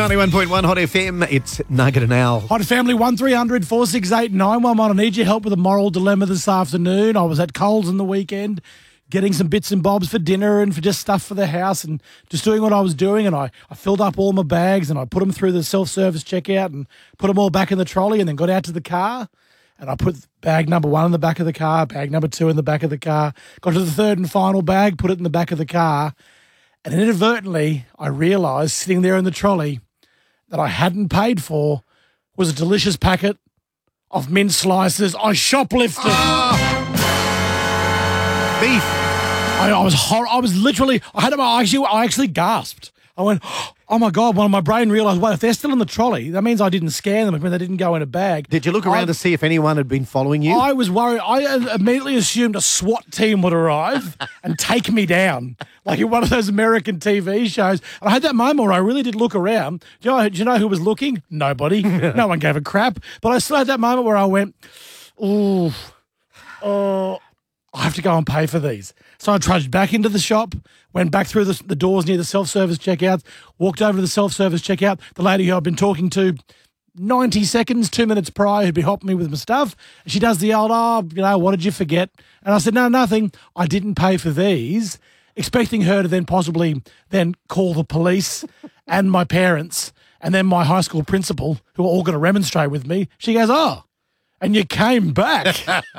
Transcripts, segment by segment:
91.1 Hot FM, it's Nugget and Al. Hot Family 1300 468 911. I need your help with a moral dilemma this afternoon. I was at Coles on the weekend getting some bits and bobs for dinner and for just stuff for the house and just doing what I was doing. And I filled up all my bags and I put them through the self-service checkout and put them all back in the trolley and then got out to the car. And I put bag number 1 in the back of the car, bag number 2 in the back of the car, got to the third and final bag, put it in the back of the car. And inadvertently, I realised sitting there in the trolley that I hadn't paid for was a delicious packet of mint slices. I shoplifted. Beef. I was literally, I actually gasped. I went, oh my God, when my brain realised, well, if they're still in the trolley, that means I didn't scan them, it means they didn't go in a bag. Did you look around to see if anyone had been following you? I was worried. I immediately assumed a SWAT team would arrive and take me down, like in one of those American TV shows. And I had that moment where I really did look around. Do you know who was looking? Nobody. No one gave a crap. But I still had that moment where I went, ooh, I have to go and pay for these. So I trudged back into the shop, went back through the doors near the self-service checkouts, walked over to the self-service checkout. The lady who I'd been talking to 90 seconds, 2 minutes prior, who'd be helping me with my stuff. She does the old, what did you forget? And I said, no, nothing. I didn't pay for these, expecting her to then possibly then call the police and my parents and then my high school principal, who are all going to remonstrate with me. She goes, and you came back.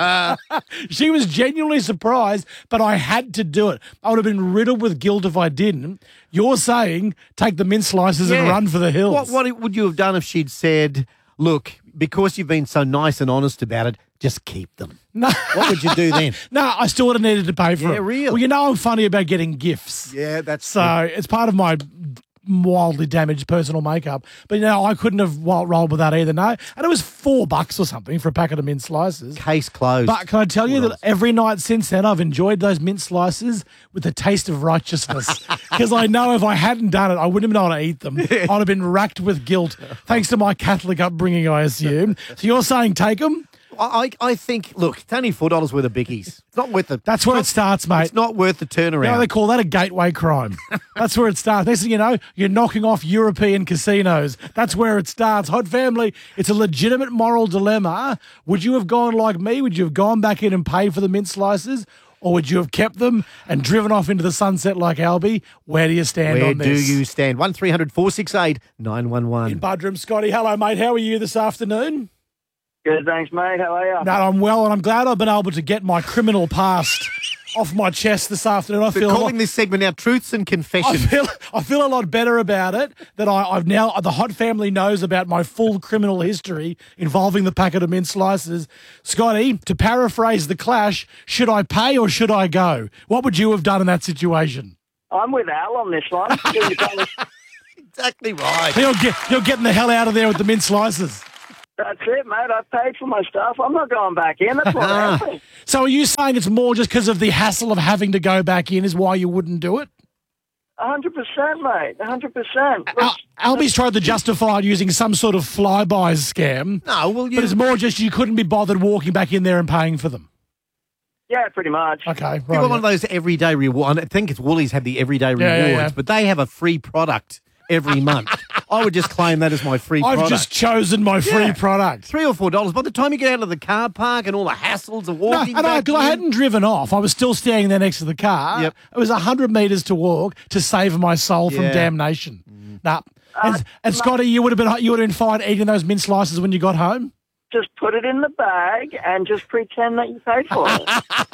She was genuinely surprised, but I had to do it. I would have been riddled with guilt if I didn't. You're saying take the mint slices and run for the hills. What would you have done if she'd said, look, because you've been so nice and honest about it, just keep them? No. What would you do then? No, I still would have needed to pay for it. Yeah, really? Well, you know I'm funny about getting gifts. Yeah, that's... So it's part of my wildly damaged personal makeup. But, I couldn't have rolled with that either, no. And it was $4 or something for a packet of mint slices. Case closed. But can I tell you that every night since then I've enjoyed those mint slices with the taste of righteousness. Because I know if I hadn't done it, I wouldn't have been able to eat them. I'd have been racked with guilt, thanks to my Catholic upbringing, I assume. So you're saying take them? I think, look, it's only $4 worth of bickies. It's not worth it. That's where it starts, mate. It's not worth the turnaround. They call that a gateway crime. That's where it starts. Next thing you know, you're knocking off European casinos. That's where it starts. Hot Family, it's a legitimate moral dilemma. Would you have gone like me? Would you have gone back in and paid for the mint slices? Or would you have kept them and driven off into the sunset like Albie? Where do you stand on this? Where do you stand? 1300 468 911. In Budrum, Scotty. Hello, mate. How are you this afternoon? Good, thanks, mate. How are you? No, I'm well, and I'm glad I've been able to get my criminal past off my chest this afternoon. We're calling this segment now Truths and Confessions. I feel a lot better about it, that I've now, the Hot Family knows about my full criminal history involving the packet of mint slices. Scotty, to paraphrase The Clash, should I pay or should I go? What would you have done in that situation? I'm with Al on this one. Exactly right. You're getting the hell out of there with the mint slices. That's it, mate. I paid for my stuff. I'm not going back in. That's what happened. So are you saying it's more just because of the hassle of having to go back in is why you wouldn't do it? 100%, mate. 100%. Albie's tried to justify it using some sort of flybys scam. No, well, but it's more just you couldn't be bothered walking back in there and paying for them. Yeah, pretty much. Okay, right. You've got one of those everyday rewards. I think it's Woolies have the everyday rewards, but they have a free product every month. I would just claim that as my free product. I've just chosen my free product. $3 or $4. By the time you get out of the car park and all the hassles of walking I hadn't driven off. I was still standing there next to the car. Yep. It was 100 metres to walk to save my soul from damnation. And Scotty, you would have been fine eating those mint slices when you got home? Just put it in the bag and just pretend that you paid for it.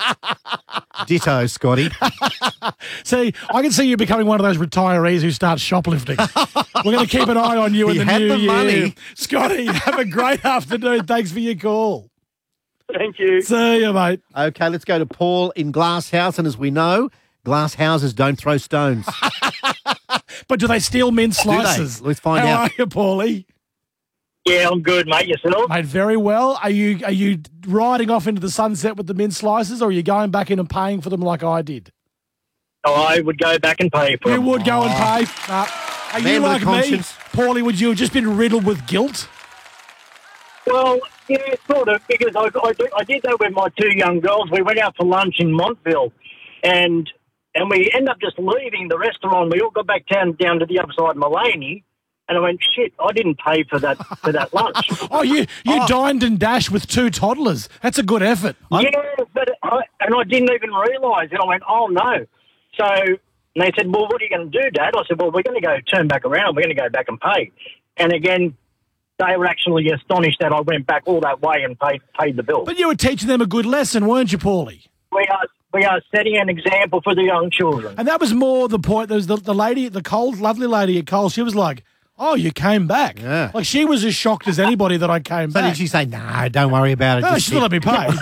Ditto, Scotty. See, I can see you becoming one of those retirees who starts shoplifting. We're going to keep an eye on you in the new year. Money. Scotty, have a great afternoon. Thanks for your call. Thank you. See you, mate. Okay, let's go to Paul in Glasshouse. And as we know, glass houses don't throw stones. But do they steal mint slices? Let's find out. How are you, Paulie? Yeah, I'm good, mate. Yourself? Mate, very well. Are you riding off into the sunset with the mint slices, or are you going back in and paying for them like I did? Oh, I would go back and pay for them. You would go and pay? Are you like me? Paulie, would you have just been riddled with guilt? Well, yeah, sort of, because I did that with my 2 young girls. We went out for lunch in Montville, and we ended up just leaving the restaurant. We all got back down to the other side of Mullaney, And I went, shit, I didn't pay for that lunch. Oh, you dined and dashed with 2 toddlers. That's a good effort. Yeah, but I didn't even realise. And I went, oh, no. So they said, well, what are you going to do, Dad? I said, well, we're going to go turn back around. We're going to go back and pay. And again, they were actually astonished that I went back all that way and paid the bill. But you were teaching them a good lesson, weren't you, Paulie? We are setting an example for the young children. And that was more the point. There was the lady at the Coles, lovely lady at Coles. She was like, oh, you came back. Yeah. Like, she was as shocked as anybody that I came back. So did she say, no, don't worry about it? No, she still let me pay.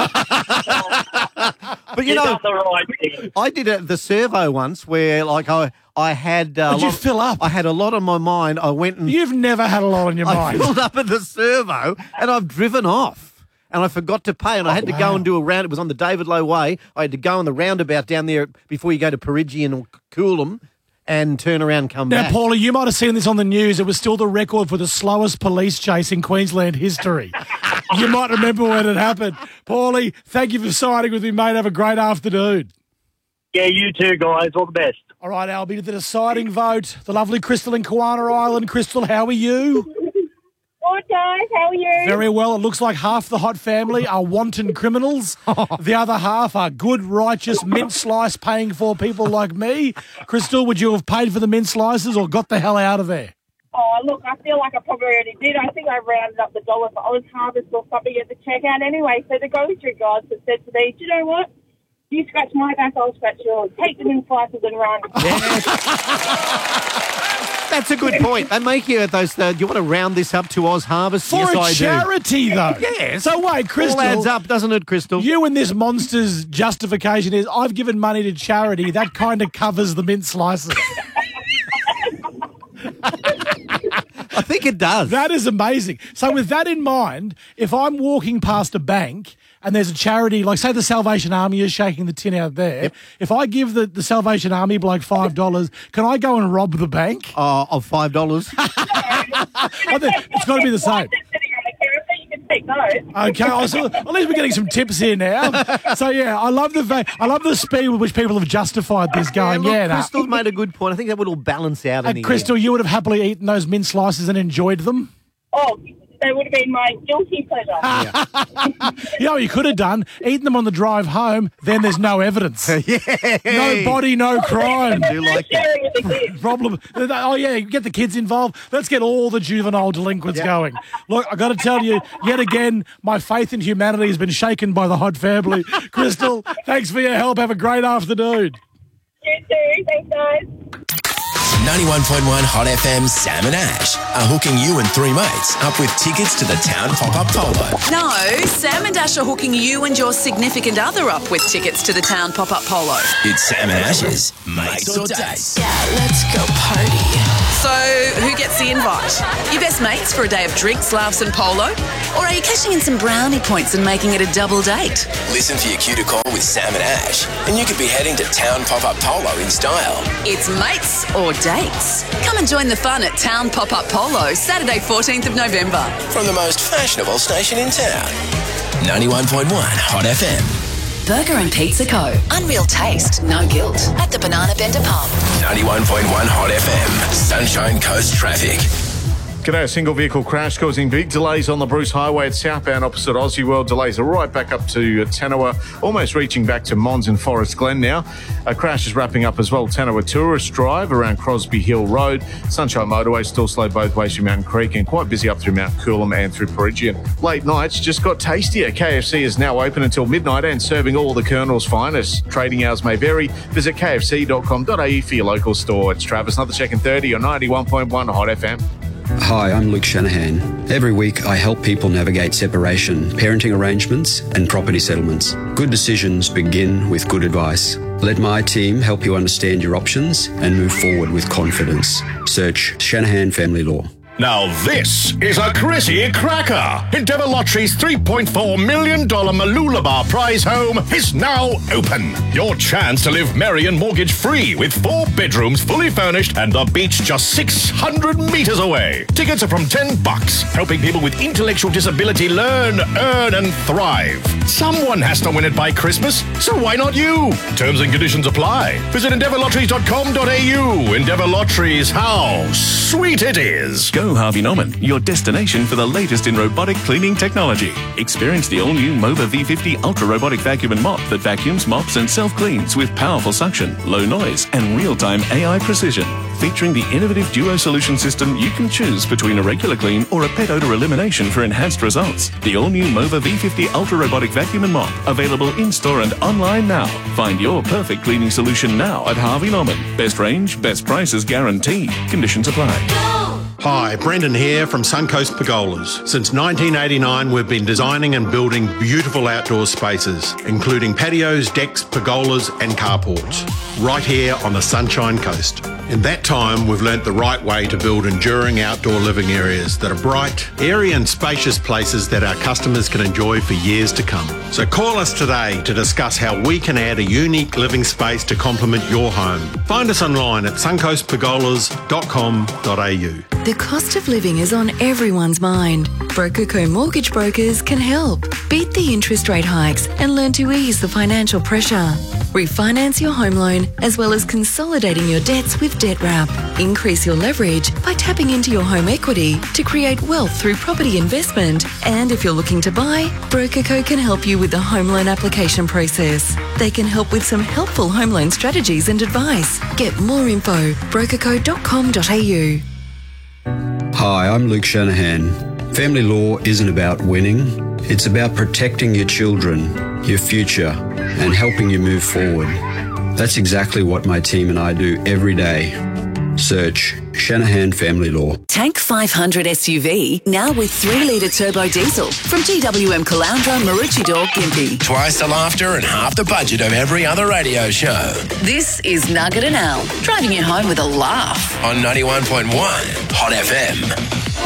But, you know, I did the servo once where, like, I had... Did you fill up? I had a lot on my mind. I went and... You've never had a lot on your mind. I filled up at the servo and I've driven off. And I forgot to pay, and I had to go and do a round. It was on the David Lowe Way. I had to go on the roundabout down there before you go to Peregian or Coolum and turn around and come back. Now, Paulie, you might have seen this on the news. It was still the record for the slowest police chase in Queensland history. You might remember when it happened. Paulie, thank you for siding with me, mate. Have a great afternoon. Yeah, you too, guys. All the best. All right, Albie, the deciding vote. The lovely Crystal in Kawana Island. Crystal, how are you? Good, guys. How are you? Very well. It looks like half the Hot family are wanton criminals. The other half are good, righteous, mint slice paying for people like me. Crystal, would you have paid for the mint slices or got the hell out of there? Oh, look, I feel like I probably already did. I think I rounded up the dollar for Oz Harvest or something at the checkout anyway. So the grocery guys have said to me, do you know what? You scratch my back, I'll scratch yours. Take them in slices and run. That's a good point. They make you at those. Do you want to round this up to Oz Harvest? For yes, a I charity, do. though. Yeah. So wait, Crystal. All adds up, doesn't it, Crystal? You and this monster's justification is, I've given money to charity. That kind of covers the mint slices. I think it does. That is amazing. So with that in mind, if I'm walking past a bank and there's a charity, like say the Salvation Army is shaking the tin out there, if I give the Salvation Army like $5, can I go and rob the bank? Of $5? It's got to be the same. Okay, so at least we're getting some tips here now. So yeah, I love the speed with which people have justified this. Going, Crystal made a good point. I think that would all balance out. In the Crystal, you would have happily eaten those mint slices and enjoyed them. Oh, they would have been my guilty pleasure. You know what you could have done? Eaten them on the drive home, then there's no evidence. No body, no crime. I do like sharing with the kids. Problem. Oh, yeah, get the kids involved. Let's get all the juvenile delinquents going. Look, I've got to tell you, yet again, my faith in humanity has been shaken by the Hot family. Crystal, thanks for your help. Have a great afternoon. You too. Thanks, guys. 91.1 Hot FM Sam and Ash are hooking you and 3 mates up with tickets to the Town Pop-Up Polo. No, Sam and Ash are hooking you and your significant other up with tickets to the Town Pop-Up Polo. It's Sam and Ash's Mates or Dates. Yeah, let's go party. So, who gets the invite? Your best mates for a day of drinks, laughs and polo? Or are you cashing in some brownie points and making it a double date? Listen for your cue to call with Sam and Ash, and you could be heading to Town Pop-Up Polo in style. It's mates or dates. Come and join the fun at Town Pop-Up Polo, Saturday 14th of November. From the most fashionable station in town. 91.1 Hot FM. Burger and Pizza Co. Unreal taste, no guilt. At the Banana Bender Pub. 91.1 Hot FM. Sunshine Coast traffic. G'day, a single vehicle crash causing big delays on the Bruce Highway at southbound opposite Aussie World. Delays are right back up to Tanawa, almost reaching back to Mons and Forest Glen now. A crash is wrapping up as well. Tanawa Tourist Drive around Crosby Hill Road. Sunshine Motorway still slow both ways through Mountain Creek and quite busy up through Mount Coolum and through Peregian. Late nights just got tastier. KFC is now open until midnight and serving all the Colonel's finest. Trading hours may vary. Visit kfc.com.au for your local store. It's Travis, another check in 30 on 91.1 Hot FM. Hi, I'm Luke Shanahan. Every week I help people navigate separation, parenting arrangements and property settlements. Good decisions begin with good advice. Let my team help you understand your options and move forward with confidence. Search Shanahan Family Law. Now this is a Chrissy cracker. Endeavour Lottery's $3.4 million Malulabar prize home is now open. Your chance to live merry and mortgage-free with 4 bedrooms fully furnished and the beach just 600 metres away. Tickets are from $10, helping people with intellectual disability learn, earn and thrive. Someone has to win it by Christmas, so why not you? Terms and conditions apply. Visit endeavourlotteries.com.au. Endeavour Lotteries, how sweet it is. Go Harvey Norman, your destination for the latest in robotic cleaning technology. Experience the all-new Mova V50 ultra-robotic vacuum and mop that vacuums, mops and self-cleans with powerful suction, low noise and real-time AI precision. Featuring the innovative Duo solution system, you can choose between a regular clean or a pet odor elimination for enhanced results. The all-new Mova V50 ultra-robotic vacuum and mop, available in-store and online now. Find your perfect cleaning solution now at Harvey Norman. Best range, best prices guaranteed. Conditions apply. Hi, Brendan here from Suncoast Pergolas. Since 1989, we've been designing and building beautiful outdoor spaces, including patios, decks, pergolas and carports, right here on the Sunshine Coast. In that time, we've learnt the right way to build enduring outdoor living areas that are bright, airy and spacious places that our customers can enjoy for years to come. So call us today to discuss how we can add a unique living space to complement your home. Find us online at suncoastpergolas.com.au. The cost of living is on everyone's mind. Brokerco Mortgage Brokers can help. Beat the interest rate hikes and learn to ease the financial pressure. Refinance your home loan as well as consolidating your debts with DebtWrap. Increase your leverage by tapping into your home equity to create wealth through property investment. And if you're looking to buy, Brokerco can help you with the home loan application process. They can help with some helpful home loan strategies and advice. Get more info, brokerco.com.au. Hi, I'm Luke Shanahan. Family law isn't about winning. It's about protecting your children, your future, and helping you move forward. That's exactly what my team and I do every day. Search Shanahan Family Law. Tank 500 SUV, now with 3-litre turbo diesel from GWM Caloundra, Maroochydore, Gympie. Twice the laughter and half the budget of every other radio show. This is Nugget and Al, driving you home with a laugh. On 91.1 Hot FM.